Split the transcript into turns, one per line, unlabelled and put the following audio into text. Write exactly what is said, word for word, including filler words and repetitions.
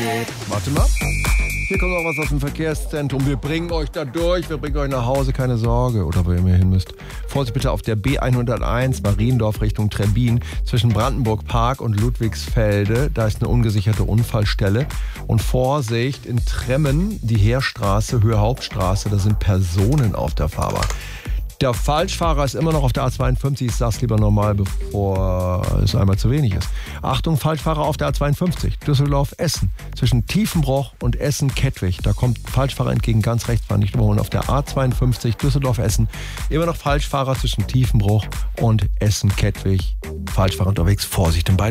Warte mal. Hier kommt noch was aus dem Verkehrszentrum. Wir bringen euch da durch. Wir bringen euch nach Hause. Keine Sorge. Oder wo ihr mehr hin müsst. Vorsicht bitte auf der B hunderteins Mariendorf Richtung Trebbin zwischen Brandenburg Park und Ludwigsfelde. Da ist eine ungesicherte Unfallstelle. Und Vorsicht in Tremmen, die Heerstraße, Höhe Hauptstraße. Da sind Personen auf der Fahrbahn. Der Falschfahrer ist immer noch auf der A zweiundfünfzig. Ich sag's lieber normal, bevor es einmal zu wenig ist. Achtung, Falschfahrer auf der A zweiundfünfzig. Düsseldorf-Essen. Zwischen Tiefenbroch und Essen-Kettwig. Da kommt Falschfahrer entgegen, ganz rechts, fahren nicht überholen. Auf der A zweiundfünfzig Düsseldorf-Essen. Immer noch Falschfahrer zwischen Tiefenbroch und Essen-Kettwig. Falschfahrer unterwegs. Vorsicht in beiden